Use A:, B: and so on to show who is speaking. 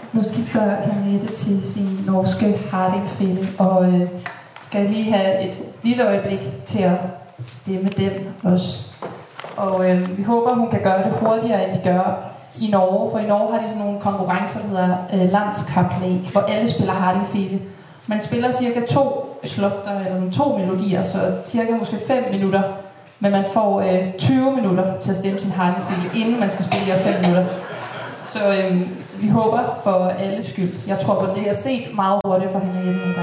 A: Nu skifter Henriette til sin norske hardingfælde, og skal lige have et lille øjeblik til at stemme den også. Og vi håber, hun kan gøre det hurtigere, end de gør i Norge. For i Norge har de sådan nogle konkurrencer, der hedder landskaplag, hvor alle spiller hardingfele. Man spiller cirka 2 slugter, eller sådan 2 melodier, så cirka måske 5 minutter. Men man får 20 minutter til at stemme sin hardingfele, inden man skal spille de her 5 minutter. Så vi håber for alles skyld. Jeg tror på det, jeg har set meget hurtigt for hende hjemme nogle gange.